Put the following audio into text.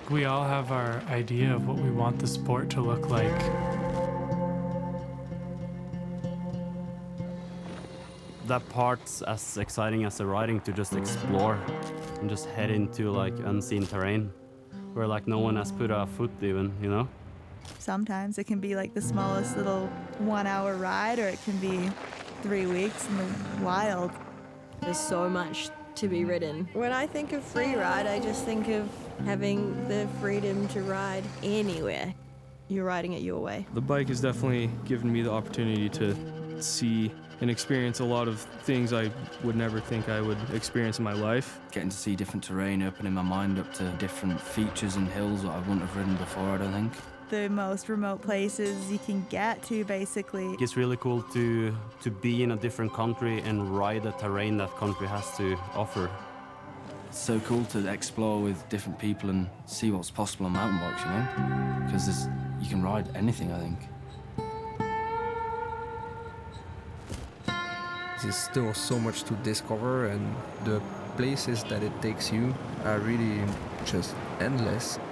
We all have our idea of what we want the sport to look like. That part's as exciting as the riding, to just explore and just head into like unseen terrain where like no one has put a foot even, you know? Sometimes it can be like the smallest little 1 hour ride, or it can be 3 weeks in the wild. There's so much to be ridden. When I think of free ride, I just think of having the freedom to ride anywhere. You're riding it your way. The bike has definitely given me the opportunity to see and experience a lot of things I would never think I would experience in my life. Getting to see different terrain, opening my mind up to different features and hills that I wouldn't have ridden before, I don't think. The most remote places you can get to, basically. It's really cool to be in a different country and ride the terrain that country has to offer. It's so cool to explore with different people and see what's possible on mountain bikes, you know? Because you can ride anything, I think. There's still so much to discover, and the places that it takes you are really just endless.